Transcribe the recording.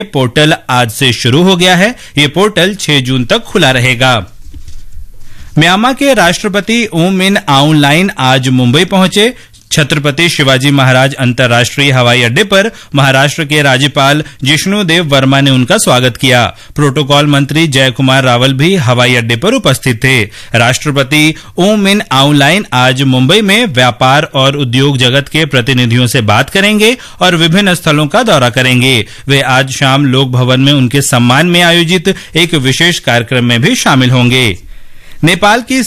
Portal आज से शुरू हो गया है। ये पोर्टल 6 जून तक खुला रहेगा। म्यांमार के राष्ट्रपति ऊ मिन आउंग लाइन आज मुंबई पहुंचे। छत्रपति शिवाजी महाराज अंतर्राष्ट्रीय हवाई अड्डे पर महाराष्ट्र के राज्यपाल जिष्णुदेव वर्मा ने उनका स्वागत किया। प्रोटोकॉल मंत्री जय कुमार रावल भी हवाई अड्डे पर उपस्थित थे। राष्ट्रपति ऊ मिन आउंग लाइन आज मुंबई में व्यापार और उद्योग जगत के प्रतिनिधियों से बात करेंगे और विभिन्न स्थलों का दौरा करेंगे। वे आज शाम लोक भवन में उनके सम्मान में आयोजित एक विशेष कार्यक्रम में भी शामिल होंगे। नेपाल की